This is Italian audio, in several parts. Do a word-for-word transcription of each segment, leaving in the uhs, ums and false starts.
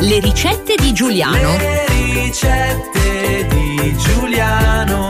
Le ricette di Giuliano. Le ricette di Giuliano.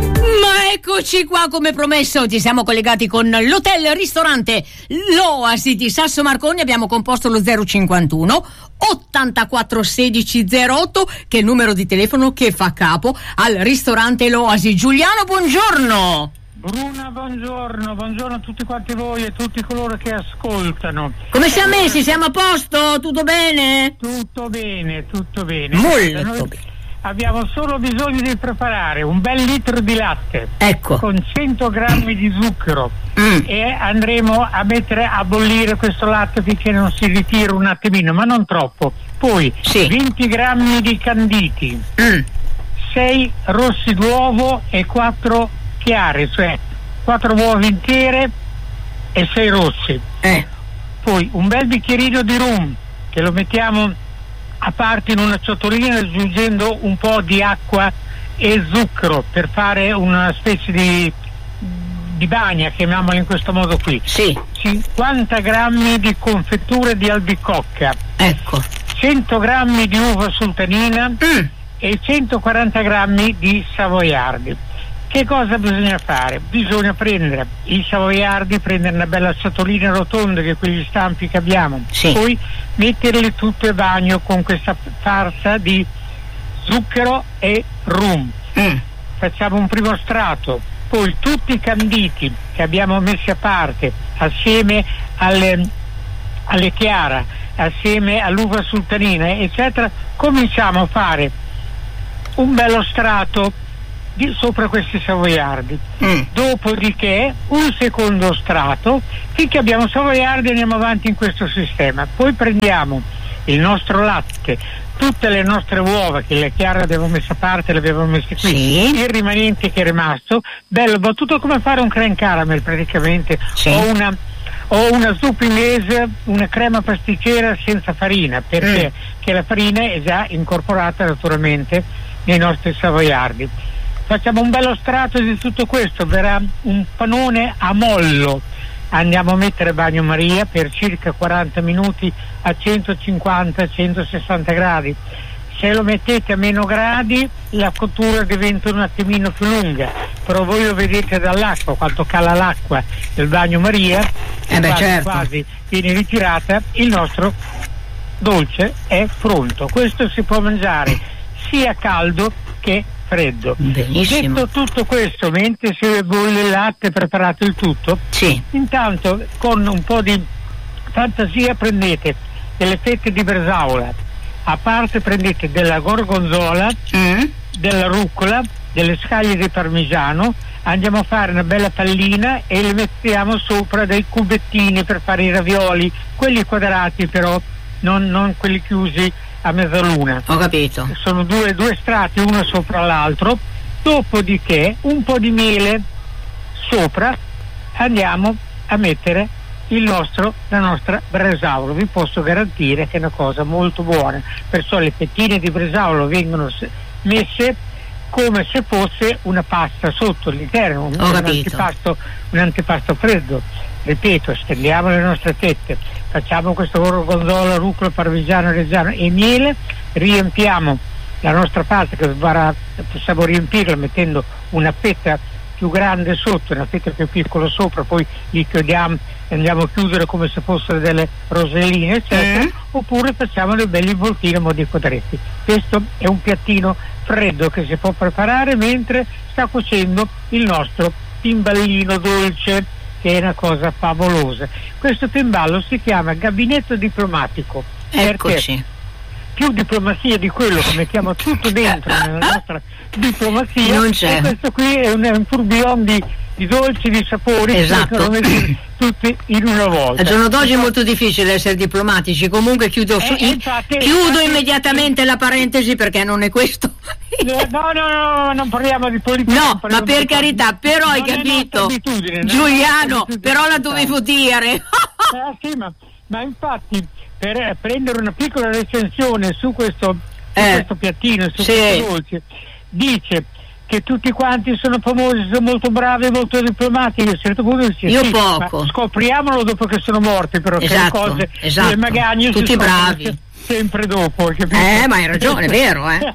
Ma eccoci qua, come promesso, ci siamo collegati con l'hotel ristorante L'Oasi di Sasso Marconi. Abbiamo composto lo zero cinquantuno ottantaquattro sedici zero otto, che è il numero di telefono che fa capo al ristorante L'Oasi. Giuliano, buongiorno. Bruna, buongiorno, buongiorno a tutti quanti voi e tutti coloro che ascoltano. Come siamo messi? Siamo a posto? Tutto bene? Tutto bene, tutto bene. Molto Noi bene. abbiamo solo bisogno di preparare un bel litro di latte, ecco, con cento grammi di zucchero, mm. e andremo a mettere a bollire questo latte finché non si ritira un attimino, ma non troppo. Poi sì. venti grammi di canditi, mm. sei rossi d'uovo e quattro chiare, cioè quattro uova intere e sei rossi. Eh. Poi un bel bicchierino di rum che lo mettiamo a parte in una ciotolina, aggiungendo un po' di acqua e zucchero per fare una specie di di bagna, chiamiamola in questo modo qui. Sì. cinquanta grammi di confettura di albicocca, ecco, cento grammi di uva sultanina mm. e centoquaranta grammi di savoiardi. Che cosa bisogna fare? Bisogna prendere i savoiardi, prendere una bella ciotolina rotonda, che quegli stampi che abbiamo, sì. poi metterli tutte a bagno con questa farsa di zucchero e rum. Mm. Facciamo un primo strato, poi tutti i canditi che abbiamo messi a parte assieme alle, alle chiara, assieme all'uva sultanina, eccetera, cominciamo a fare un bello strato di, sopra questi savoiardi. Mm. Dopodiché un secondo strato, finché abbiamo savoiardi andiamo avanti in questo sistema. Poi prendiamo il nostro latte, tutte le nostre uova, che le chiare le abbiamo messe a parte, le abbiamo messe qui, sì. il rimanente che è rimasto, bello battuto come fare un crème caramel praticamente, sì. o una o una zuppa inglese, una crema pasticcera senza farina, perché mm. che la farina è già incorporata naturalmente nei nostri savoiardi. Facciamo un bello strato di tutto questo, verrà un panone a mollo. Andiamo a mettere bagnomaria per circa quaranta minuti a centocinquanta centosessanta gradi. Se lo mettete a meno gradi la cottura diventa un attimino più lunga, però voi lo vedete dall'acqua, quanto cala l'acqua del bagnomaria, eh beh, quasi, certo. quasi viene ritirata, il nostro dolce è pronto. Questo si può mangiare sia caldo che freddo. Benissimo. Detto tutto questo, mentre si bolle il latte, preparato il tutto, sì. intanto con un po' di fantasia prendete delle fette di bresaola, a parte prendete della gorgonzola, mm. della rucola, delle scaglie di parmigiano, andiamo a fare una bella pallina e le mettiamo sopra dei cubettini per fare i ravioli, quelli quadrati però, non, non quelli chiusi a mezzaluna. Ho capito. Sono due, due strati uno sopra l'altro. Dopodiché un po' di miele sopra, andiamo a mettere il nostro, la nostra bresaola. Vi posso garantire che è una cosa molto buona, perciò le fettine di bresaola vengono messe come se fosse una pasta sotto all'interno, un, un antipasto, un antipasto freddo. Ripeto, stendiamo le nostre fette, facciamo questo gorgonzola, rucola, parmigiano reggiano e miele, riempiamo la nostra pasta, che varrà, possiamo riempirla mettendo una fetta più grande sotto, una fetta più piccola sopra, poi li chiudiamo e andiamo a chiudere come se fossero delle roselline, eccetera, mm. oppure facciamo dei belli involtini a mo' di quadretti. Questo è un piattino freddo che si può preparare mentre sta cuocendo il nostro timballino dolce, che è una cosa favolosa. Questo timballo si chiama gabinetto diplomatico. Eccoci. Perché più diplomazia di quello che mettiamo tutto dentro nella nostra diplomazia, non c'è. E questo qui è un, è un tourbillon di, di dolci, di sapori, esatto. che sono messi tutti in una volta. Al giorno d'oggi è molto difficile essere diplomatici. Comunque chiudo, su, eh, infatti, chiudo infatti, immediatamente la parentesi, perché non è questo. No, no, no, non parliamo di politica. No, ma per carità, però hai capito, Giuliano, però la dovevo dire. Eh, sì, ma, ma infatti per prendere una piccola recensione su questo, su eh, questo piattino, su sì. questo dolce, dice che tutti quanti sono famosi, sono molto bravi, molto diplomatici. A un certo punto dice, io sì, poco. scopriamolo dopo che sono morti, però esatto, che le cose, esatto. le magagne tutti si bravi. scoprono, sempre dopo, capito? Eh, ma hai ragione, è vero, eh.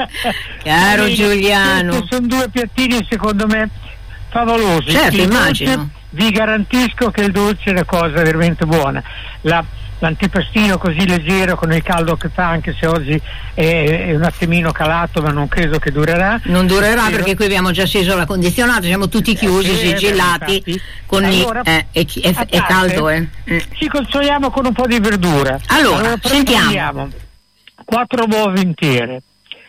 Caro Quindi, Giuliano. questi sono due piattini secondo me favolosi. Certo, Il immagino. dolce, vi garantisco che il dolce è una cosa veramente buona. La, l'antipastino così leggero con il caldo che fa, anche se oggi è, è un attimino calato, ma non credo che durerà. Non durerà Spero. perché qui abbiamo già acceso la condizionata, siamo tutti chiusi, Eh, sigillati, infatti. con Allora, i, eh, è, chi- è- a è parte, caldo, eh. Mm. Ci consoliamo con un po' di verdura. Allora, sentiamo. prendiamo quattro uova intere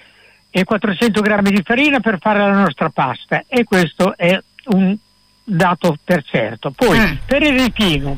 e quattrocento grammi di farina per fare la nostra pasta, e questo è un dato per certo. Poi Mm. per il ripieno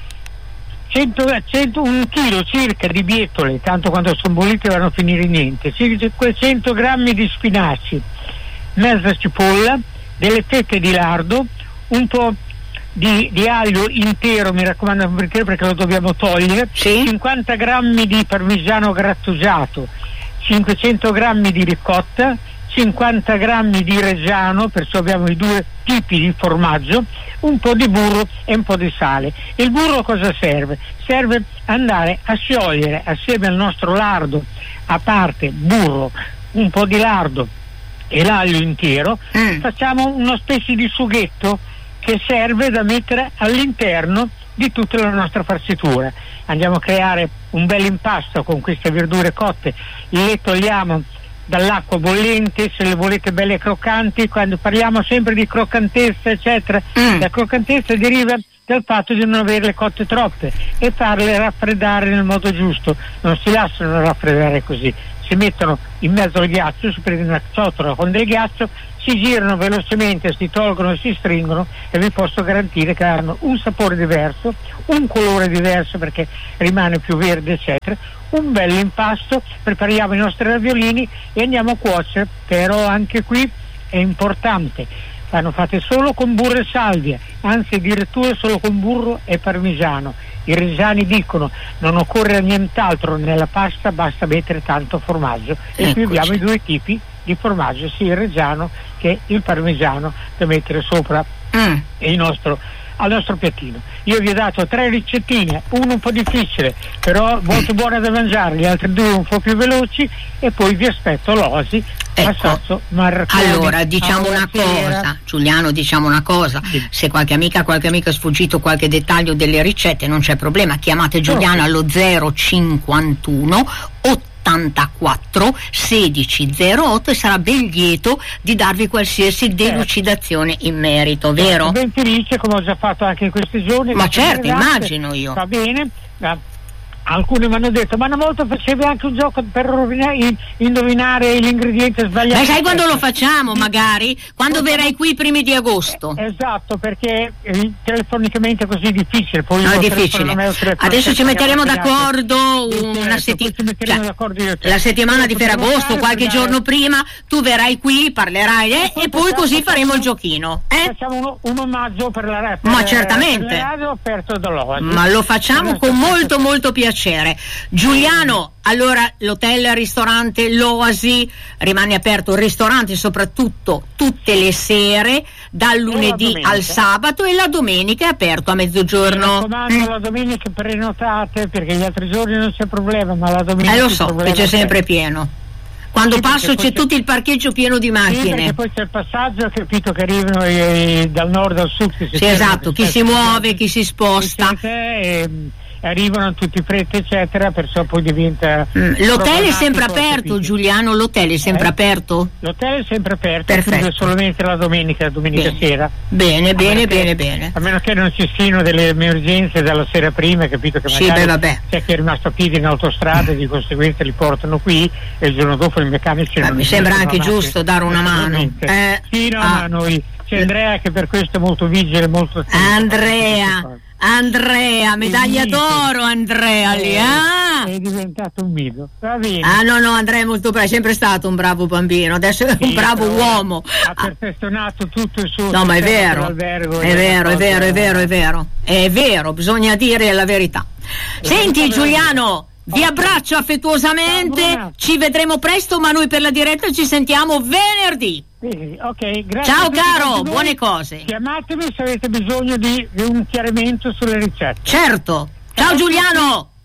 cento, cento, un chilo circa di bietole, tanto quando sono bollite vanno a finire in niente, cinquecento grammi di spinaci, mezza cipolla, delle fette di lardo, un po' di, di aglio intero, mi raccomando perché, perché lo dobbiamo togliere, Sì. cinquanta grammi di parmigiano grattugiato, cinquecento grammi di ricotta, cinquanta grammi di reggiano, perciò abbiamo i due tipi di formaggio, un po' di burro e un po' di sale. Il burro cosa serve? Serve andare a sciogliere assieme al nostro lardo, a parte burro, un po' di lardo e l'aglio intero, Mm. facciamo una specie di sughetto che serve da mettere all'interno di tutta la nostra farcitura. Andiamo a creare un bel impasto con queste verdure cotte, le togliamo dall'acqua bollente, se le volete belle croccanti. Quando parliamo sempre di croccantezza eccetera, Mm. la croccantezza deriva dal fatto di non averle cotte troppe e farle raffreddare nel modo giusto. Non si lasciano raffreddare così, si mettono in mezzo al ghiaccio, si prende una ciotola con del ghiaccio, si girano velocemente, si tolgono e si stringono, e vi posso garantire che hanno un sapore diverso, un colore diverso perché rimane più verde eccetera, un bel impasto. Prepariamo i nostri raviolini e andiamo a cuocere, però anche qui è importante, vanno fatte solo con burro e salvia, anzi addirittura solo con burro e parmigiano. I reggiani dicono non occorre nient'altro nella pasta, basta mettere tanto formaggio, e qui Eccoci. abbiamo i due tipi di formaggio, sia il reggiano che il parmigiano, da mettere sopra Mm. il nostro, al nostro piattino. Io vi ho dato tre ricettine, una un po' difficile però molto buona da mangiare, gli altri due un po' più veloci, e poi vi aspetto l'osi a Ecco. Sasso Marconi. Allora, diciamo una Buonasera. cosa, Giuliano, diciamo una cosa, Sì. se qualche amica, qualche amico è sfuggito qualche dettaglio delle ricette, non c'è problema, chiamate Giuliano allo zero cinquantuno ottantaquattro sedici zero otto e sarà ben lieto di darvi qualsiasi delucidazione in merito, vero? Sono ben felice, come ho già fatto anche in questi giorni. Ma Le certo, prime ragazze, immagino io. Va bene. Ah, alcuni mi hanno detto, ma una volta facevi anche un gioco per rovinare, indovinare l'ingrediente sbagliato. Beh, sai quando lo facciamo magari? Quando verrai qui i primi di agosto. Esatto, perché eh, telefonicamente è così difficile. Poi No, è io difficile. telefono, non è un telefono, Adesso ci metteremo telefono, d'accordo sì, una certo, setti- poi ci metteremo cioè, d'accordo io e te. la settimana di Potremmo Ferragosto, fare qualche per giorno dare- prima, tu verrai qui, parlerai eh, e poi facciamo- così faremo il facciamo- giochino. Eh? Facciamo uno- un omaggio per la per, Ma certamente. per la radio aperto dall'oggi. Ma lo facciamo Adesso- con molto molto piacere. Giuliano, allora l'hotel, il ristorante, l'Oasi rimane aperto, il ristorante soprattutto tutte le sere, dal lunedì domenica. al sabato, e la domenica è aperto a Mi mezzogiorno. raccomando, la domenica prenotate, perché gli altri giorni non c'è problema, ma la domenica Eh lo il so, problema che c'è sempre pieno. Quando Sì, perché passo poi c'è c'è- tutto il parcheggio pieno di Sì, macchine. perché poi c'è il passaggio, ho capito che arrivano eh, dal nord al sud. che si Sì, fermano, esatto, chi che si spesso- muove, chi si sposta. Sì, e, e arrivano tutti fretta eccetera, perciò poi diventa Mm, L'hotel è problematico, sempre ho aperto, capito. Giuliano, l'hotel è sempre Eh? aperto? L'hotel è sempre aperto, Perfetto. chiude solamente la domenica, la domenica Bene. sera. Bene, A bene, meno che- bene, bene. A meno che non ci siano delle emergenze dalla sera prima, capito, che Sì, magari beh, vabbè. c'è chi è rimasto a piedi in autostrada e di conseguenza li portano qui, e il giorno dopo i meccanici Beh, non mi li sembra mettono anche avanti. giusto dare una mano. Naturalmente. Eh, Sì, no, ah. ma noi c'è Andrea che per questo è molto vigile, molto attento. Andrea, Andrea, medaglia Il mito. d'oro Andrea lì, ah! È diventato un mito, va bene. Ah no no, Andrea è molto bravo, è sempre stato un bravo bambino, adesso è un Sì, bravo però uomo. Ha perfezionato tutto il suo No, ma è sistema vero, dell'albergo è e vero, è della vero, è cosa- vero, è vero, è vero, bisogna dire la verità. Senti verità Giuliano, vi Ok. abbraccio affettuosamente, Ciao, ci vedremo presto, ma noi per la diretta ci sentiamo venerdì. Sì, ok, grazie. Ciao a tutti caro, quanti voi. buone cose. Chiamatemi se avete bisogno di, di un chiarimento sulle ricette. Certo, ciao Giuliano.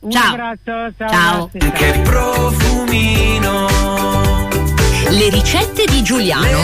Un Ciao. abbraccio, ciao. Ciao. Grazie, ciao. Che profumino. Le ricette di Giuliano.